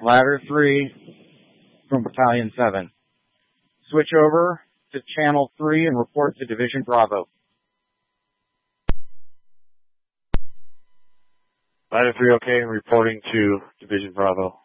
Ladder 3 from Battalion 7. Switch over to Channel 3 and report to Division Bravo. Ladder 3 okay, reporting to Division Bravo.